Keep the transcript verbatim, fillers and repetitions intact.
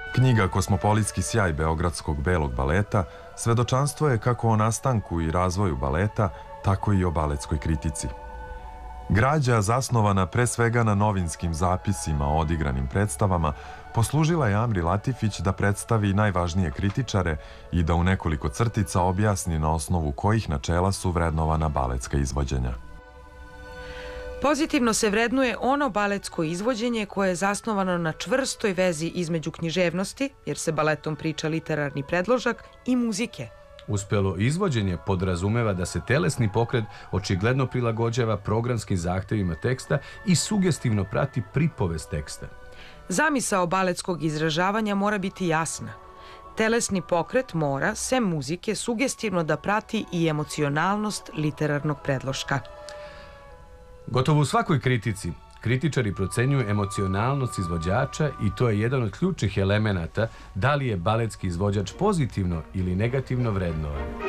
Knjiga Kosmopolitski sjaj beogradskog belog baleta svedočanstvo je kako o nastanku i razvoju baleta, tako i o baletskoj kritici. Građa, zasnovana pre svega na novinskim zapisima o odigranim predstavama, poslužila je Amri Latifić da predstavi najvažnije kritičare i da u nekoliko crtica objasni na osnovu kojih načela su vrednovana baletska izvođenja. Pozitivno se vrednuje ono baletsko izvođenje koje je zasnovano na čvrstoj vezi između književnosti, jer se baletom priča literarni predložak, i muzike. Uspelo izvođenje podrazumeva da se telesni pokret očigledno prilagođava programskim zahtevima teksta i sugestivno prati pripovest teksta. Zamisao baletskog izražavanja mora biti jasna. Telesni pokret mora, sem muzike, sugestivno da prati i emocionalnost literarnog predloška. Gotovo u svakoj kritici kritičari procenjuju emocionalnost izvođača i to je jedan od ključnih elemenata da li je baletski izvođač pozitivno ili negativno vrednovan.